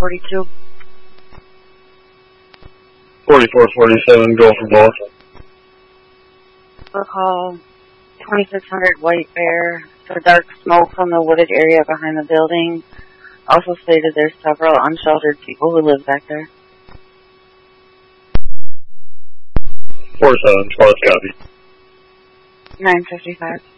4442. 4447, go for both. We'll call 2600 White Bear for dark smoke from the wooded area behind the building. Also stated there's several unsheltered people who live back there. 47, 12, copy. 955.